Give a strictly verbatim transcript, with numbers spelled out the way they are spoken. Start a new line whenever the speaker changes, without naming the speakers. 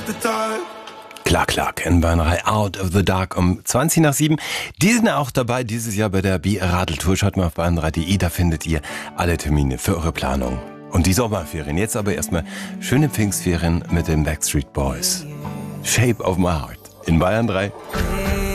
Klar, klar, kennen wir drei Out of the Dark um zwanzig nach sieben. Die sind auch dabei dieses Jahr bei der B-Radeltour. Schaut mal auf bayern drei punkt de, da findet ihr alle Termine für eure Planung. Und die Sommerferien. Jetzt aber erstmal schöne Pfingstferien mit den Backstreet Boys. Shape of my Heart in Bayern drei.